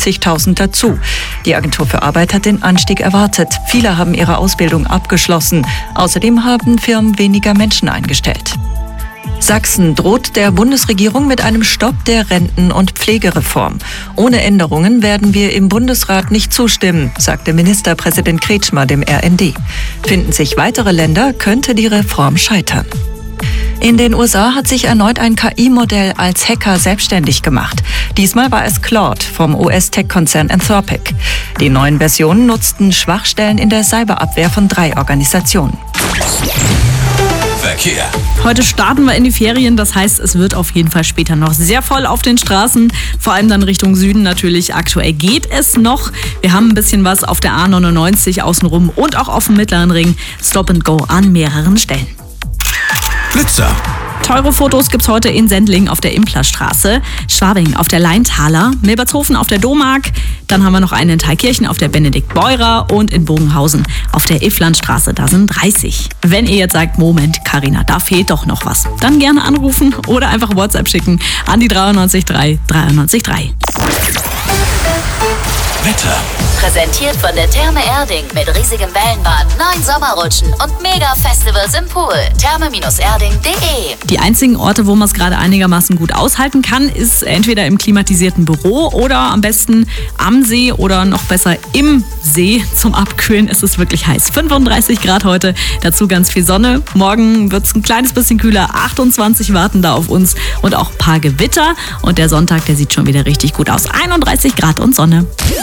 50.000 dazu. Die Agentur für Arbeit hat den Anstieg erwartet. Viele haben ihre Ausbildung abgeschlossen. Außerdem haben Firmen weniger Menschen eingestellt. Sachsen droht der Bundesregierung mit einem Stopp der Renten- und Pflegereform. Ohne Änderungen werden wir im Bundesrat nicht zustimmen, sagte Ministerpräsident Kretschmer dem RND. Finden sich weitere Länder, könnte die Reform scheitern. In den USA hat sich erneut ein KI-Modell als Hacker selbstständig gemacht. Diesmal war es Claude vom US-Tech-Konzern Anthropic. Die neuen Versionen nutzten Schwachstellen in der Cyberabwehr von 3 Organisationen. Verkehr. Heute starten wir in die Ferien, das heißt, es wird auf jeden Fall später noch sehr voll auf den Straßen, vor allem dann Richtung Süden natürlich. Aktuell geht es noch. Wir haben ein bisschen was auf der A99 außenrum und auch auf dem Mittleren Ring. Stop and Go an mehreren Stellen. Blitzer. Teure Fotos gibt's heute in Sendling auf der Implerstraße, Schwabing auf der Leintaler, Milbertshofen auf der Domark, dann haben wir noch einen in Thalkirchen auf der Benedikt-Beurer und in Bogenhausen auf der Ifflandstraße, da sind 30. Wenn ihr jetzt sagt, Moment, Carina, da fehlt doch noch was, dann gerne anrufen oder einfach WhatsApp schicken an die 93 93 3. Wetter. Präsentiert von der Therme Erding mit riesigem Wellenbad, 9 Sommerrutschen und Mega-Festivals im Pool. Therme-erding.de. Die einzigen Orte, wo man es gerade einigermaßen gut aushalten kann, ist entweder im klimatisierten Büro oder am besten am See oder noch besser im See. Zum Abkühlen ist es wirklich heiß. 35 Grad heute, dazu ganz viel Sonne. Morgen wird es ein kleines bisschen kühler, 28 warten da auf uns und auch ein paar Gewitter. Und der Sonntag, der sieht schon wieder richtig gut aus. 31 Grad und Sonne.